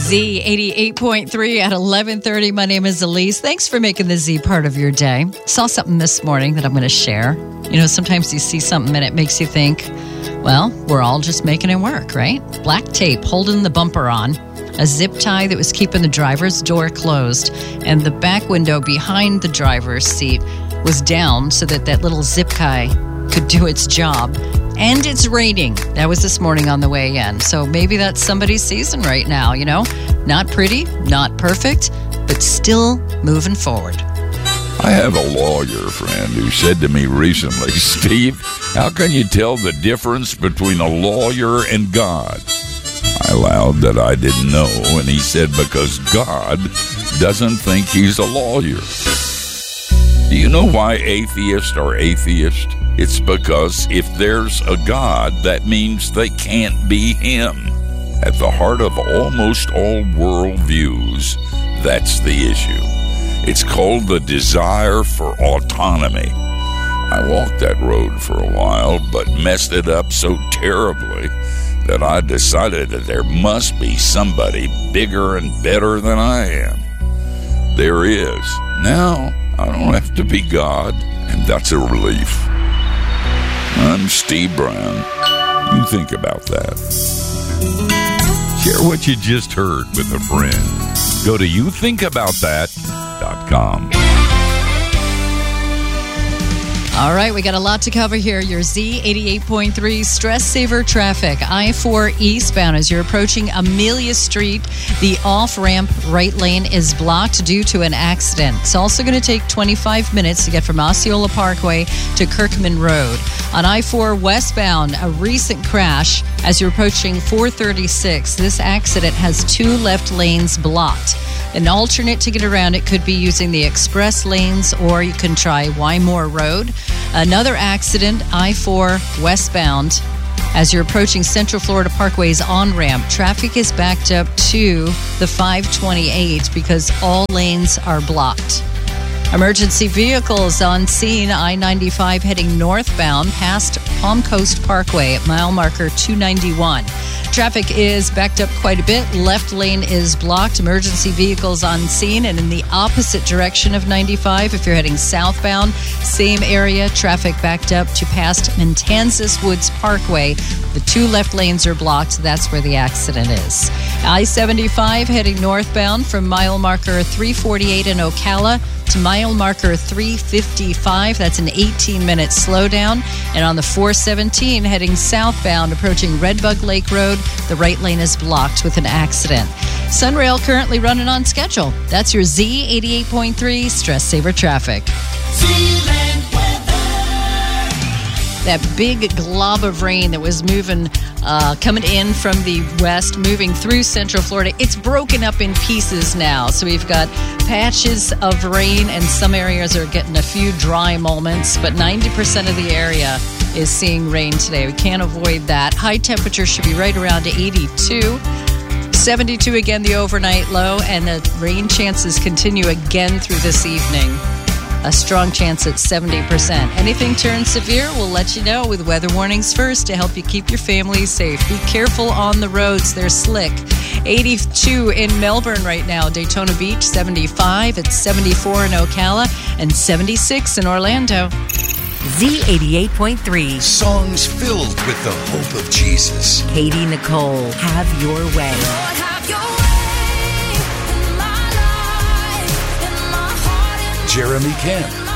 Z88.3 at 11:30. My name is Elise. Thanks for making the Z part of your day. Saw something this morning that I'm going to share. You know, sometimes you see something and it makes you think, well, we're all just making it work, right? Black tape holding the bumper on, a zip tie that was keeping the driver's door closed, and the back window behind the driver's seat was down so that that little zip tie could do its job. And it's raining. That was this morning on the way in. So maybe that's somebody's season right now, you know? Not pretty, not perfect, but still moving forward. I have a lawyer friend who said to me recently, Steve, how can you tell the difference between a lawyer and God? I allowed that I didn't know, and he said because God doesn't think he's a lawyer. Do you know why atheists are atheists? It's because if there's a God, that means they can't be him. At the heart of almost all worldviews, that's the issue. It's called the desire for autonomy. I walked that road for a while, but messed it up so terribly that I decided that there must be somebody bigger and better than I am. There is. Now, I don't have to be God, and that's a relief. I'm Steve Brown. You think about that. Share what you just heard with a friend. Go to youthinkaboutthat.com. All right, we got a lot to cover here. Your Z88.3 Stress Saver Traffic. I-4 eastbound as you're approaching Amelia Street. The off-ramp right lane is blocked due to an accident. It's also going to take 25 minutes to get from Osceola Parkway to Kirkman Road. On I-4 westbound, a recent crash as you're approaching 436. This accident has two left lanes blocked. An alternate to get around it could be using the express lanes, or you can try Wymore Road. Another accident, I-4 westbound. As you're approaching Central Florida Parkway's on-ramp, traffic is backed up to the 528 because all lanes are blocked. Emergency vehicles on scene, I-95 heading northbound past Palm Coast Parkway at mile marker 291. Traffic is backed up quite a bit. Left lane is blocked. Emergency vehicles on scene, and in the opposite direction of 95, if you're heading southbound, same area, traffic backed up to past Matanzas Woods Parkway. The two left lanes are blocked. That's where the accident is. I-75 heading northbound from mile marker 348 in Ocala to mile marker 355. That's an 18-minute slowdown. And on the 417 heading southbound, approaching Redbug Lake Road, the right lane is blocked with an accident. Sunrail currently running on schedule. That's your Z88.3 Stress Saver Traffic. That big glob of rain that was moving, coming in from the west, moving through Central Florida, it's broken up in pieces now. So we've got patches of rain, and some areas are getting a few dry moments, but 90% of the area is seeing rain today. We can't avoid that. High temperature should be right around 82. 72 again, the overnight low, and the rain chances continue again through this evening. A strong chance at 70%. Anything turns severe, we'll let you know with weather warnings first to help you keep your family safe. Be careful on the roads. They're slick. 82 in Melbourne right now. Daytona Beach, 75. It's 74 in Ocala and 76 in Orlando. Z88.3. Songs filled with the hope of Jesus. Katie Nicole, Have Your Way. Jeremy Camp,